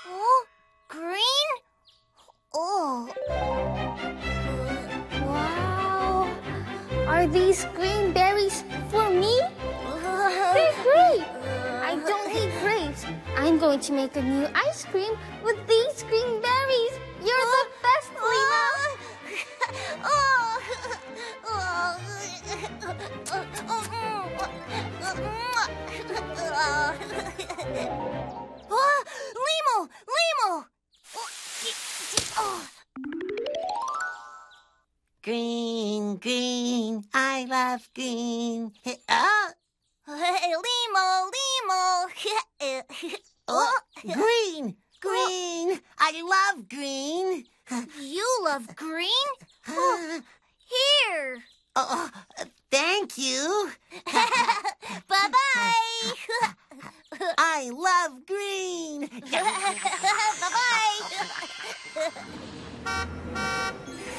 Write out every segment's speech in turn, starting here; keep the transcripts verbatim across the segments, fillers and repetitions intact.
Huh? Green? Oh. Wow. Are these green berries for me? They're great. I don't eat grapes. I'm going to make a new ice cream with these green berries. You're the best, Lima. Oh, Limo! Limo! Green, green, I love green. Oh, Hey, Limo, Limo! oh, green, green, I love green. You love green? Oh, here! Oh, thank you. Bye-bye! I love green. Bye-bye!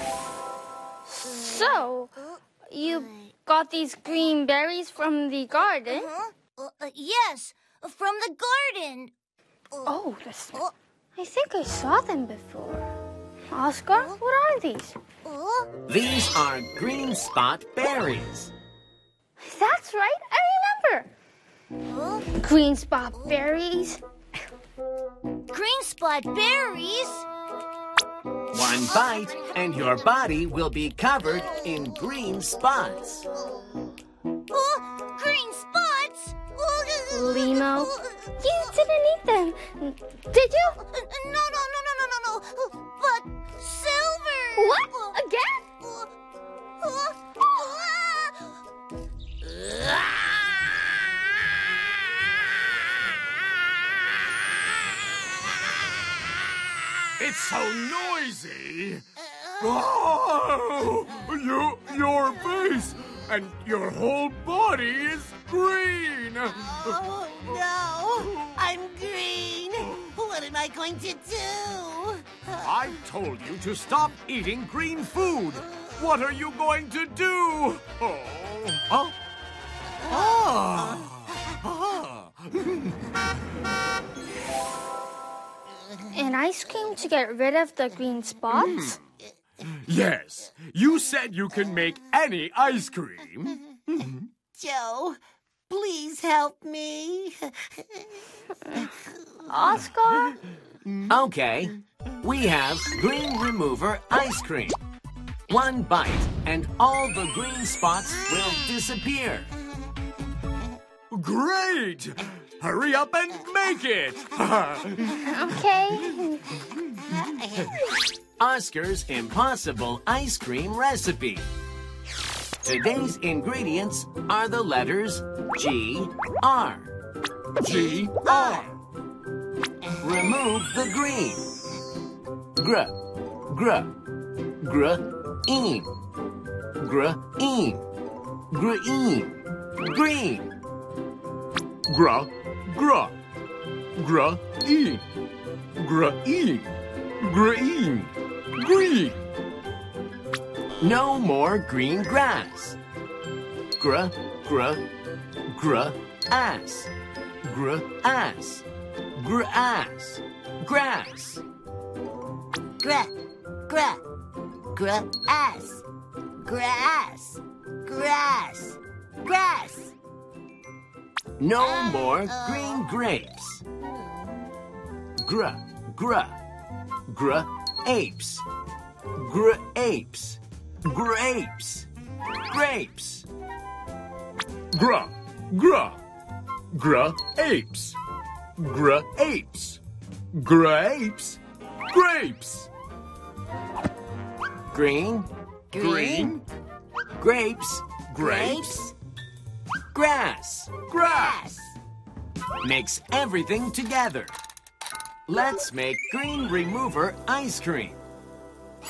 So, you got these green berries from the garden? Huh? Uh, uh, yes, from the garden. Oh, that's... Oh, I think I saw them before. Oscar, what are these? oh, These are green spot berries. That's right, I remember. oh. Green spot berries. Green spot berries? One bite and your body will be covered in green spots. Oh, green spots? Oh, Limo, you didn't eat them, did you? No, no, no, no, no, no, no. But silver. What? Again? It's so noisy. Oh, you, your face and your whole body is green. Oh, no, I'm green. What am I going to do? I told you to stop eating green food. What are you going to do? Oh, oh, oh. oh. An ice cream to get rid of the green spots? Yes, you said you can make any ice cream. Joe, please help me. Oscar? Okay, we have green remover ice cream. One bite and all the green spots will disappear. Great! Hurry up and make it! Okay. Oscar's Impossible Ice Cream Recipe. Today's ingredients are the letters G, R. G R. Remove the green. Gr, gr, gr, een. Gr, een. Green, green. Gra, gra, gra, een, gra, een, green, green. No more green grass. Gr, gr, gr, ass. Gr, ass. Grass. Grass. Gra, gra, gra, ass, grass, grass, grass. No more green grapes. Gr, gr, gr, apes. Gr, apes. Grapes. Grapes. Gra, gra, gra, apes, gra, apes, grapes, grapes. Green. Green, Grapes. grapes, Grass. Grass. Mix everything together. Let's make green remover ice cream.